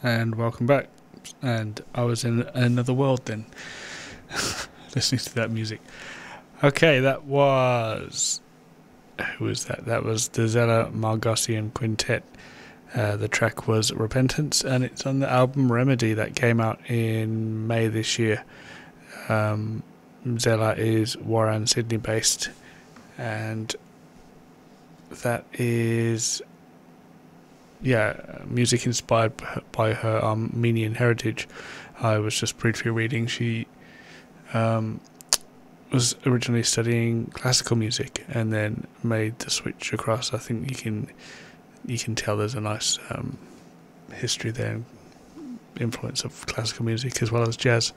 and welcome back. And I was in another world then, listening to that music. Okay, that was... Who was that? That was the Zella Margosian Quintet. The track was Repentance, and it's on the album Remedy that came out in May this year. Zella is Warren, Sydney based, and that is music inspired by her Armenian heritage. I was just briefly reading she was originally studying classical music and then made the switch across. I think you can tell there's a nice history there, influence of classical music as well as jazz.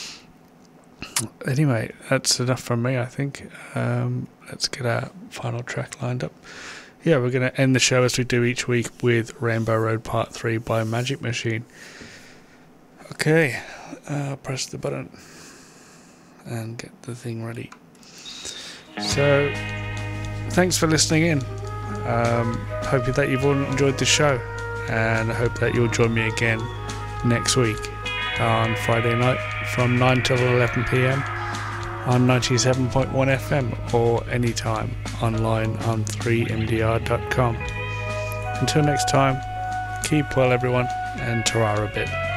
Anyway, that's enough from me, I think. Let's get our final track lined up. Yeah, we're going to end the show as we do each week with Rainbow Road Part 3 by Magic Machine. Okay, press the button and get the thing ready. So, thanks for listening in. Hope that you've all enjoyed the show, and I hope that you'll join me again next week on Friday night from 9 till 11 p.m. on 97.1 FM or anytime online on 3mdr.com. Until next time, keep well everyone, and ta-ra a bit.